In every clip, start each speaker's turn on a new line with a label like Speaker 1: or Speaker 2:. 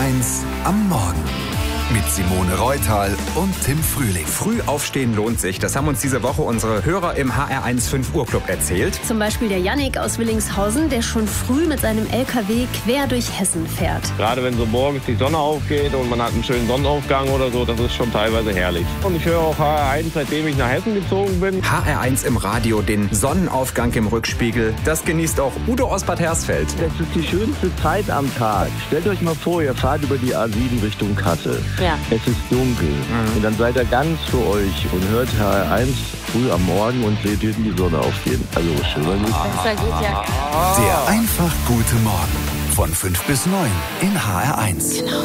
Speaker 1: HR1 am Morgen. Mit Simone Reutal und Tim Frühling.
Speaker 2: Früh aufstehen lohnt sich. Das haben uns diese Woche unsere Hörer im HR1 5 Uhr Club erzählt.
Speaker 3: Zum Beispiel der Jannik aus Willingshausen, der schon früh mit seinem LKW quer durch Hessen fährt.
Speaker 4: Gerade wenn so morgens die Sonne aufgeht und man hat einen schönen Sonnenaufgang oder so, das ist schon teilweise herrlich. Und ich höre auch HR1, seitdem ich nach Hessen gezogen bin.
Speaker 2: HR1 im Radio, den Sonnenaufgang im Rückspiegel. Das genießt auch Udo aus Bad Hersfeld.
Speaker 5: Das ist die schönste Zeit am Tag. Stellt euch mal vor, ihr fahrt über die A7 Richtung Kassel.
Speaker 3: Ja.
Speaker 5: Es ist dunkel und dann seid ihr ganz für euch und hört HR1 früh am Morgen und seht hinten die Sonne aufgehen. Also schöner nicht.
Speaker 3: Das geht ja.
Speaker 1: Der einfach gute Morgen von 5 bis 9 in HR1.
Speaker 3: Genau.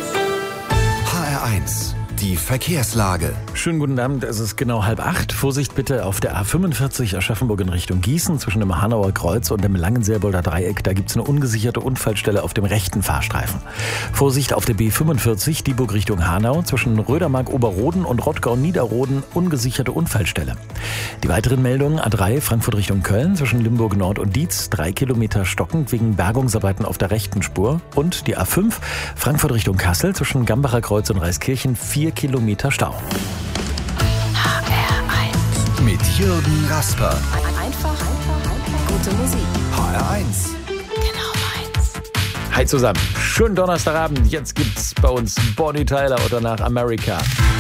Speaker 1: HR1, die Verkehrslage.
Speaker 6: Schönen guten Abend, es ist genau 7:30. Vorsicht bitte auf der A45 Aschaffenburg in Richtung Gießen zwischen dem Hanauer Kreuz und dem Langenseerbolder Dreieck. Da gibt es eine ungesicherte Unfallstelle auf dem rechten Fahrstreifen. Vorsicht auf der B45 Dieburg Richtung Hanau zwischen Rödermark-Oberroden und Rottgau-Niederroden, ungesicherte Unfallstelle. Die weiteren Meldungen: A3 Frankfurt Richtung Köln zwischen Limburg Nord und Dietz 3 Kilometer stockend wegen Bergungsarbeiten auf der rechten Spur. Und die A5 Frankfurt Richtung Kassel zwischen Gambacher Kreuz und Reiskirchen 4 Kilometer Stau.
Speaker 3: HR1.
Speaker 1: Mit Jürgen Rasper.
Speaker 3: Einfach gute Musik.
Speaker 1: HR1.
Speaker 3: Genau meins.
Speaker 6: Hi zusammen, schönen Donnerstagabend. Jetzt gibt's bei uns Bonnie Tyler und danach America.